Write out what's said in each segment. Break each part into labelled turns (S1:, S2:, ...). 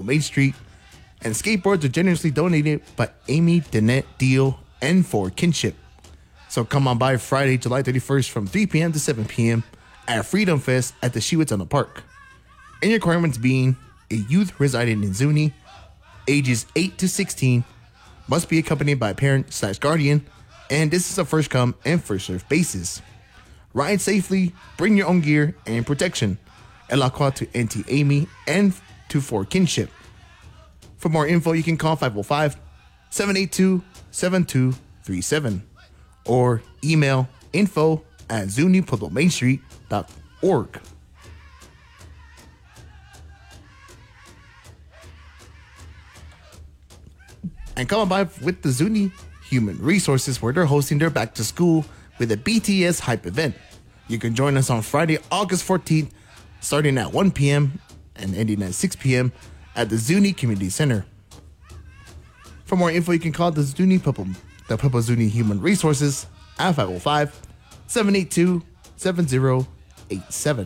S1: Main Street. And skateboards are generously donated by Amy, Danette, Dio, and For Kinship. So come on by Friday, July 31st from 3 p.m. to 7 p.m. at Freedom Fest at the Shiwits on the Park. And your requirements being a youth residing in Zuni, ages 8 to 16, must be accompanied by a parent/guardian, and this is a first come and first served basis. Ride safely, bring your own gear and protection. And lock out to Auntie Amy and to For Kinship. For more info, you can call 505-782-7237 or email info@zunipueblomainstreet.org. And come on by with the Zuni Human Resources, where they're hosting their back to school with a BTS hype event. You can join us on Friday, August 14th, starting at 1 p.m. and ending at 6 p.m. at the Zuni Community Center. For more info, you can call the Pueblo Zuni Human Resources at 505-782-7087.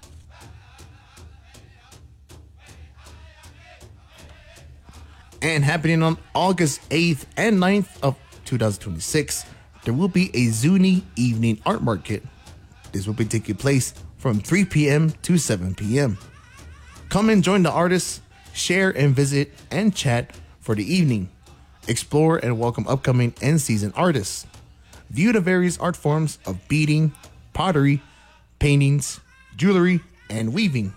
S1: And happening on August 8th and 9th of 2026, there will be a Zuni Evening Art Market. This will be taking place from 3 p.m. to 7 p.m. Come and join the artists, share and visit and chat for the evening. Explore and welcome upcoming and seasoned artists. View the various art forms of beading, pottery, paintings, jewelry, and weaving.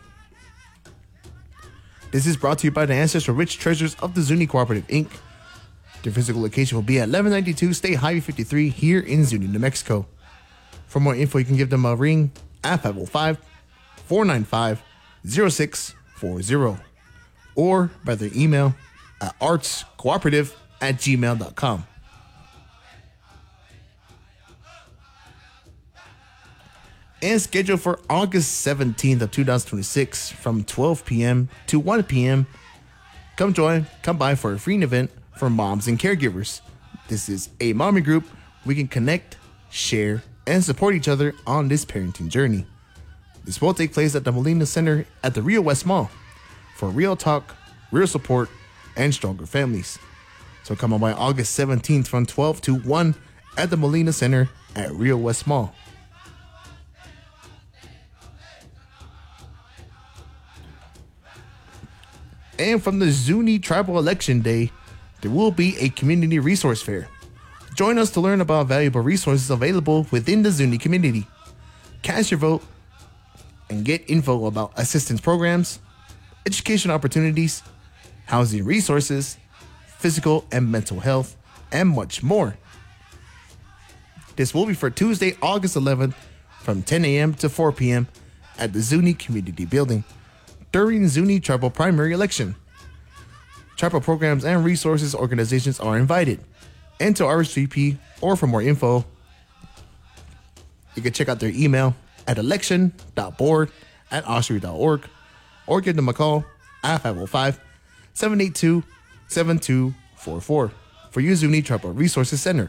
S1: This is brought to you by the Ancestral Rich Treasures of the Zuni Cooperative, Inc. Their physical location will be at 1192 State Highway 53 here in Zuni, New Mexico. For more info, you can give them a ring at 505-495-0640 or by their email at artscooperative@gmail.com. And scheduled for August 17th of 2026 from 12 p.m. to 1 p.m. Come by for a free event for moms and caregivers. This is a mommy group. We can connect, share, and support each other on this parenting journey. This will take place at the Molina Center at the Rio West Mall for real talk, real support, and stronger families. So come on by August 17th from 12 to 1 at the Molina Center at Rio West Mall. And from the Zuni Tribal Election Day, there will be a community resource fair. Join us to learn about valuable resources available within the Zuni community. Cast your vote and get info about assistance programs, education opportunities, housing resources, physical and mental health, and much more. This will be for Tuesday, August 11th from 10 a.m. to 4 p.m. at the Zuni Community Building during Zuni Tribal Primary Election. Tribal programs and resources organizations are invited. And to RSVP or for more info, you can check out their email at election.board@oshery.org or give them a call at 505-782-7244 for your Zuni Tribal Resources Center.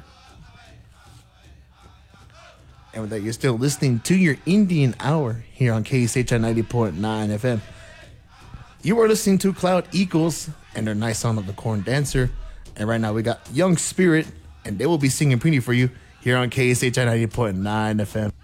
S1: And with that, you're still listening to your Indian Hour here on KSHI 90.9 FM. You are listening to Cloud Eagles and their nice song of the Corn Dancer. And right now we got Young Spirit, and they will be singing pretty for you here on KSHI 90.9 FM.